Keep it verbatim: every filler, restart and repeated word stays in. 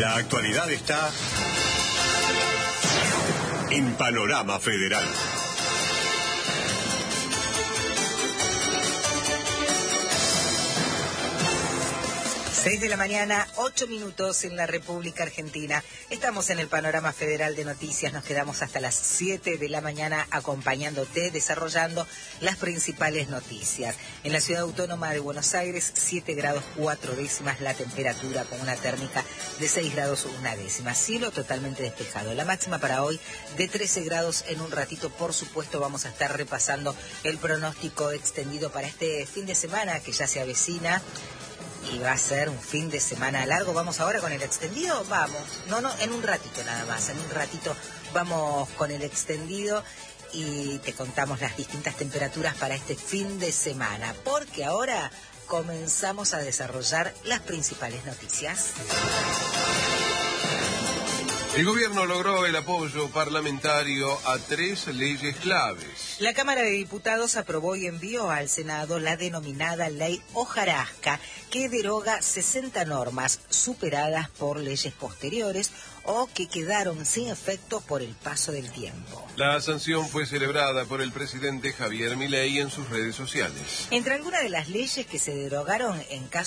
La actualidad está en Panorama Federal. seis de la mañana, ocho minutos en la República Argentina. Estamos en el Panorama Federal de Noticias. Nos quedamos hasta las siete de la mañana acompañándote, desarrollando las principales noticias. En la Ciudad Autónoma de Buenos Aires, siete grados cuatro décimas la temperatura, con una térmica de seis grados una décima. Cielo totalmente despejado. La máxima para hoy de trece grados. En un ratito, por supuesto, vamos a estar repasando el pronóstico extendido para este fin de semana que ya se avecina. Y va a ser un fin de semana largo. ¿Vamos ahora con el extendido? Vamos. No, no, en un ratito nada más. En un ratito vamos con el extendido y te contamos las distintas temperaturas para este fin de semana. Porque ahora comenzamos a desarrollar las principales noticias. El gobierno logró el apoyo parlamentario a tres leyes claves. La Cámara de Diputados aprobó y envió al Senado la denominada Ley Hojarasca, que deroga sesenta normas superadas por leyes posteriores o que quedaron sin efecto por el paso del tiempo. La sanción fue celebrada por el presidente Javier Milei en sus redes sociales. Entre algunas de las leyes que se derogaron en caso